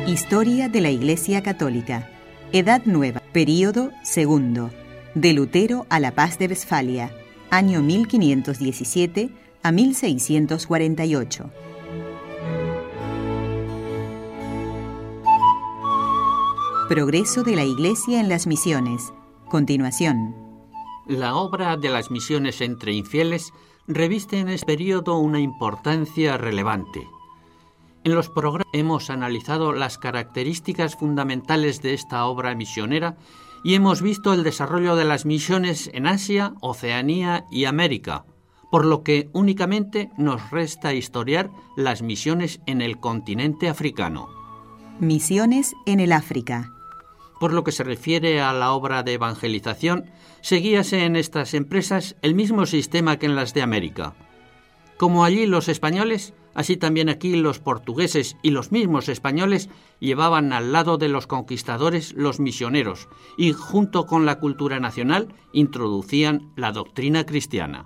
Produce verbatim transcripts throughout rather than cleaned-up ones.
Historia de la Iglesia Católica. Edad Nueva. Período segundo. De Lutero a la Paz de Westfalia. Año mil quinientos diecisiete a mil seiscientos cuarenta y ocho. Progreso de la Iglesia en las misiones. Continuación. La obra de las misiones entre infieles reviste en este periodo una importancia relevante. En los programas hemos analizado las características fundamentales de esta obra misionera y hemos visto el desarrollo de las misiones en Asia, Oceanía y América, por lo que únicamente nos resta historiar las misiones en el continente africano. Misiones en el África. Por lo que se refiere a la obra de evangelización, seguíase en estas empresas el mismo sistema que en las de América. Como allí los españoles, así también aquí los portugueses y los mismos españoles llevaban al lado de los conquistadores los misioneros y, junto con la cultura nacional, introducían la doctrina cristiana.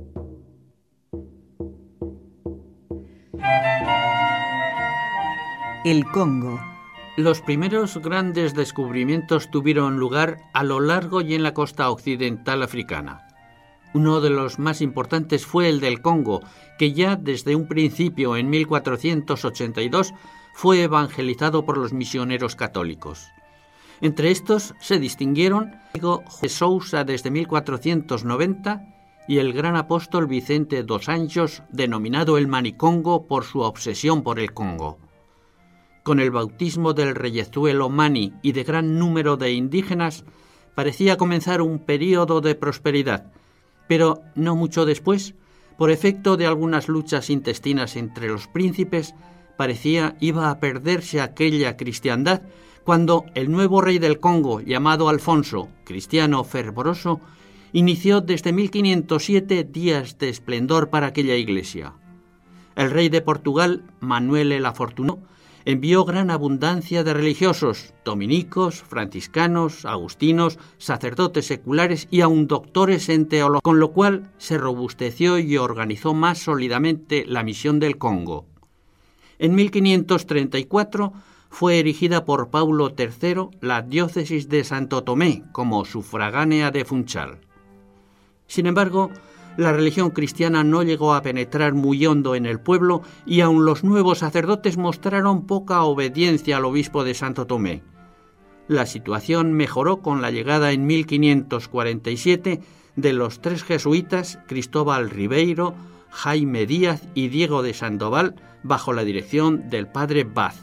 El Congo. Los primeros grandes descubrimientos tuvieron lugar a lo largo y en la costa occidental africana. Uno de los más importantes fue el del Congo, que ya desde un principio, en mil cuatrocientos ochenta y dos, fue evangelizado por los misioneros católicos. Entre estos se distinguieron Diego de Sousa desde mil cuatrocientos noventa y el gran apóstol Vicente dos Anjos, denominado el Manicongo por su obsesión por el Congo. Con el bautismo del reyezuelo Mani y de gran número de indígenas, parecía comenzar un período de prosperidad, pero no mucho después, por efecto de algunas luchas intestinas entre los príncipes, parecía iba a perderse aquella cristiandad cuando el nuevo rey del Congo, llamado Alfonso, cristiano fervoroso, inició desde mil quinientos siete días de esplendor para aquella iglesia. El rey de Portugal, Manuel el Afortunado, envió gran abundancia de religiosos, dominicos, franciscanos, agustinos, sacerdotes seculares y aun doctores en teología, con lo cual se robusteció y organizó más sólidamente la misión del Congo. En mil quinientos treinta y cuatro fue erigida por Paulo tercero la diócesis de Santo Tomé como sufragánea de Funchal. Sin embargo, la religión cristiana no llegó a penetrar muy hondo en el pueblo y aun los nuevos sacerdotes mostraron poca obediencia al obispo de Santo Tomé. La situación mejoró con la llegada en mil quinientos cuarenta y siete de los tres jesuitas Cristóbal Ribeiro, Jaime Díaz y Diego de Sandoval bajo la dirección del padre Baz.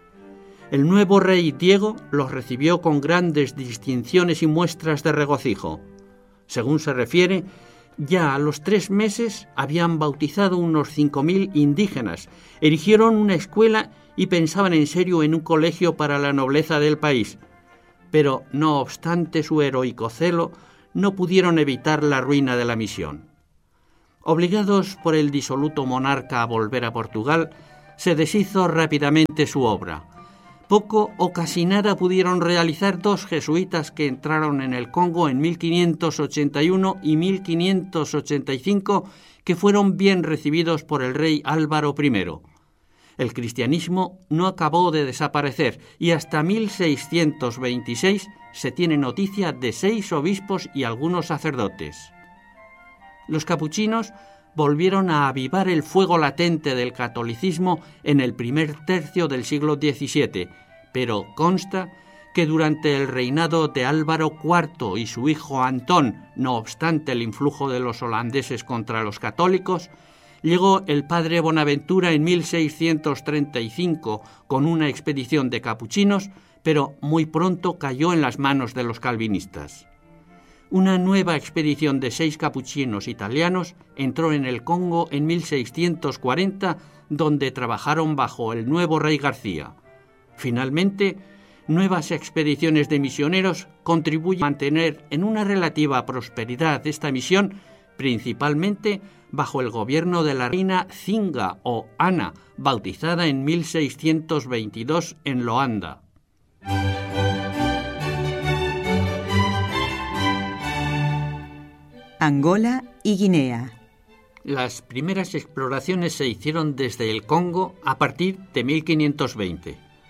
El nuevo rey Diego los recibió con grandes distinciones y muestras de regocijo. Según se refiere, ya a los tres meses habían bautizado unos cinco mil indígenas, erigieron una escuela y pensaban en serio en un colegio para la nobleza del país. Pero, no obstante su heroico celo, no pudieron evitar la ruina de la misión. Obligados por el disoluto monarca a volver a Portugal, se deshizo rápidamente su obra. Poco o casi nada pudieron realizar dos jesuitas que entraron en el Congo en mil quinientos ochenta y uno y mil quinientos ochenta y cinco, que fueron bien recibidos por el rey Álvaro primero. El cristianismo no acabó de desaparecer y hasta mil seiscientos veintiséis se tiene noticia de seis obispos y algunos sacerdotes. Los capuchinos volvieron a avivar el fuego latente del catolicismo en el primer tercio del siglo diecisiete, pero consta que durante el reinado de Álvaro cuarto y su hijo Antón, no obstante el influjo de los holandeses contra los católicos, llegó el padre Bonaventura en mil seiscientos treinta y cinco con una expedición de capuchinos, pero muy pronto cayó en las manos de los calvinistas. Una nueva expedición de seis capuchinos italianos entró en el Congo en mil seiscientos cuarenta, donde trabajaron bajo el nuevo rey García. Finalmente, nuevas expediciones de misioneros contribuyen a mantener en una relativa prosperidad esta misión, principalmente bajo el gobierno de la reina Zinga o Ana, bautizada en mil seiscientos veintidós en Loanda. Angola y Guinea. Las primeras exploraciones se hicieron desde el Congo a partir de mil quinientos veinte.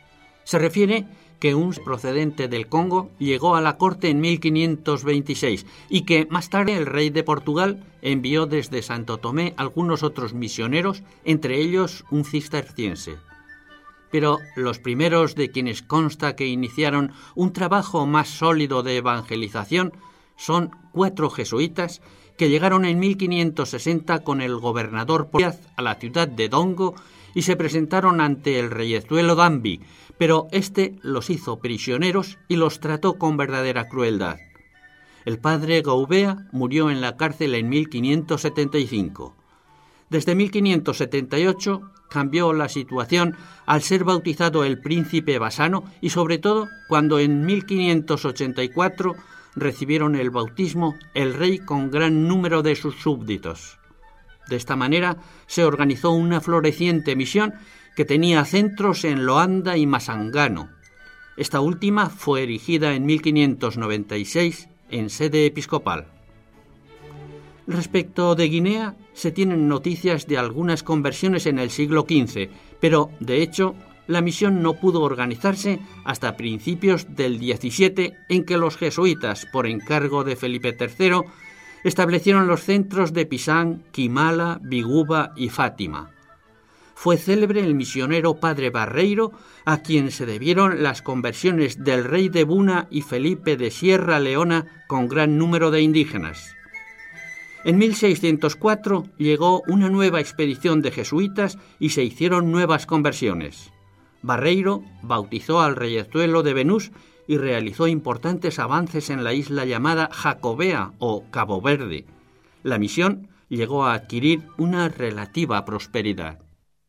Se refiere que un procedente del Congo llegó a la corte en mil quinientos veintiséis y que más tarde el rey de Portugal envió desde Santo Tomé algunos otros misioneros, entre ellos un cisterciense. Pero los primeros de quienes consta que iniciaron un trabajo más sólido de evangelización son cuatro jesuitas que llegaron en mil quinientos sesenta con el gobernador Díaz a la ciudad de Dongo y se presentaron ante el reyezuelo Dambi, pero éste los hizo prisioneros y los trató con verdadera crueldad. El padre Goubea murió en la cárcel en mil quinientos setenta y cinco. Desde mil quinientos setenta y ocho cambió la situación al ser bautizado el príncipe Bassano y sobre todo cuando en mil quinientos ochenta y cuatro recibieron el bautismo el rey con gran número de sus súbditos. De esta manera se organizó una floreciente misión que tenía centros en Loanda y Masangano. Esta última fue erigida en mil quinientos noventa y seis en sede episcopal. Respecto de Guinea, se tienen noticias de algunas conversiones en el siglo quince, pero, de hecho, la misión no pudo organizarse hasta principios del diecisiete, en que los jesuitas, por encargo de Felipe tercero, establecieron los centros de Pisang, Quimala, Biguba y Fátima. Fue célebre el misionero padre Barreiro, a quien se debieron las conversiones del rey de Buna y Felipe de Sierra Leona con gran número de indígenas. En mil seiscientos cuatro llegó una nueva expedición de jesuitas y se hicieron nuevas conversiones. Barreiro bautizó al reyezuelo de Venús y realizó importantes avances en la isla llamada Jacobea o Cabo Verde. La misión llegó a adquirir una relativa prosperidad.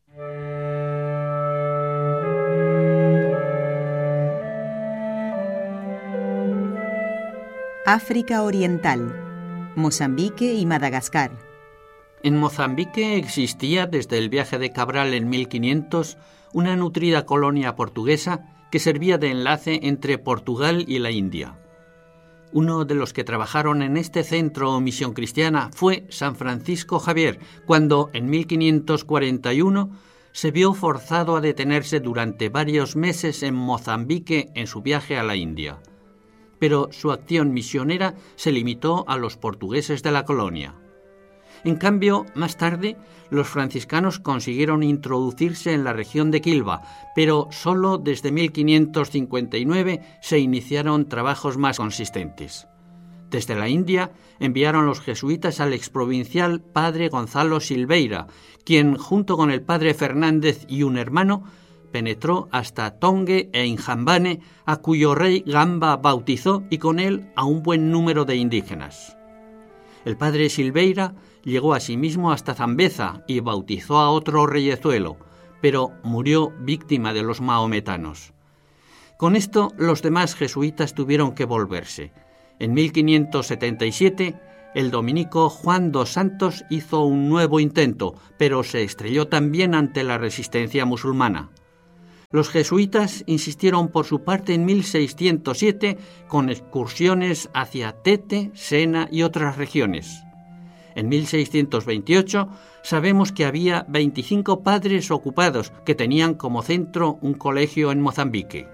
África Oriental, Mozambique y Madagascar. En Mozambique existía desde el viaje de Cabral en mil quinientos una nutrida colonia portuguesa que servía de enlace entre Portugal y la India. Uno de los que trabajaron en este centro o misión cristiana fue San Francisco Javier, cuando en mil quinientos cuarenta y uno se vio forzado a detenerse durante varios meses en Mozambique en su viaje a la India. Pero su acción misionera se limitó a los portugueses de la colonia. En cambio, más tarde, los franciscanos consiguieron introducirse en la región de Quilba, pero solo desde mil quinientos cincuenta y nueve se iniciaron trabajos más consistentes. Desde la India enviaron los jesuitas al exprovincial padre Gonzalo Silveira, quien, junto con el padre Fernández y un hermano, penetró hasta Tongue e Inhambane, a cuyo rey Gamba bautizó y con él a un buen número de indígenas. El padre Silveira llegó asimismo hasta Zambeza y bautizó a otro reyezuelo, pero murió víctima de los mahometanos. Con esto, los demás jesuitas tuvieron que volverse. En mil quinientos setenta y siete, el dominico Juan dos Santos hizo un nuevo intento, pero se estrelló también ante la resistencia musulmana. Los jesuitas insistieron por su parte en mil seiscientos siete con excursiones hacia Tete, Sena y otras regiones. En mil seiscientos veintiocho sabemos que había veinticinco padres ocupados que tenían como centro un colegio en Mozambique.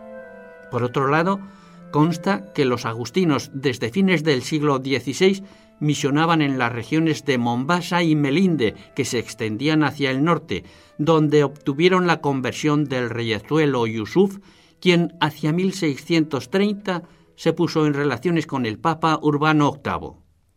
Por otro lado, consta que los agustinos desde fines del siglo dieciséis misionaban en las regiones de Mombasa y Melinde, que se extendían hacia el norte, donde obtuvieron la conversión del reyezuelo Yusuf, quien hacia mil seiscientos treinta se puso en relaciones con el Papa Urbano octavo.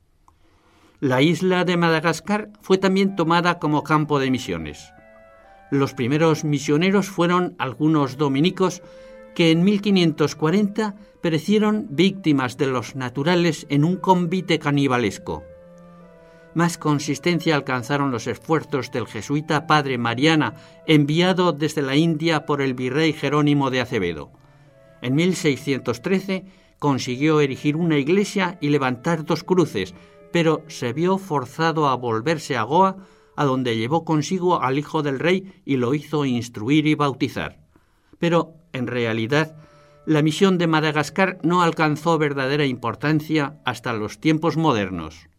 La isla de Madagascar fue también tomada como campo de misiones. Los primeros misioneros fueron algunos dominicos que en mil quinientos cuarenta perecieron víctimas de los naturales en un convite canibalesco. Más consistencia alcanzaron los esfuerzos del jesuita padre Mariana, enviado desde la India por el virrey Jerónimo de Acevedo. En mil seiscientos trece consiguió erigir una iglesia y levantar dos cruces, pero se vio forzado a volverse a Goa, a donde llevó consigo al hijo del rey y lo hizo instruir y bautizar. Pero, en realidad, la misión de Madagascar no alcanzó verdadera importancia hasta los tiempos modernos.